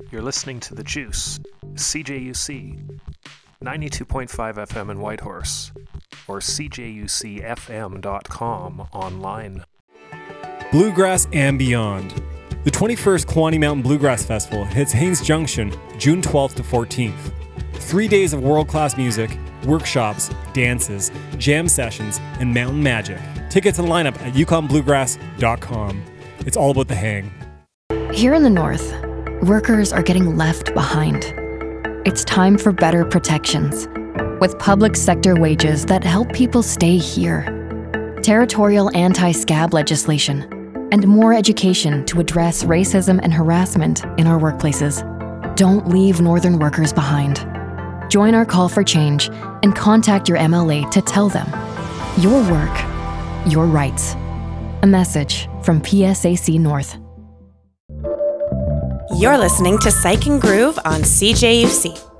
You're listening to The Juice, CJUC, 92.5 FM in Whitehorse, or cjucfm.com online. Bluegrass and beyond. The 21st Quaney Mountain Bluegrass Festival hits Haines Junction June 12th to 14th. 3 days of world-class music, workshops, dances, jam sessions, and mountain magic. Tickets and lineup at yukonbluegrass.com. It's all about the hang. Here in the North, workers are getting left behind. It's time for better protections, with public sector wages that help people stay here. Territorial anti-scab legislation, and more education to address racism and harassment in our workplaces. Don't leave Northern workers behind. Join our call for change and contact your MLA to tell them your work, your rights. A message from PSAC North. You're listening to Psych and Groove on CJUC.